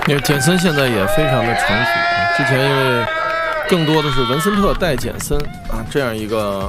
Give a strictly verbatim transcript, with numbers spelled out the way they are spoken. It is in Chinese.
因为简森现在也非常的成熟啊，之前因为更多的是文森特带简森啊这样一个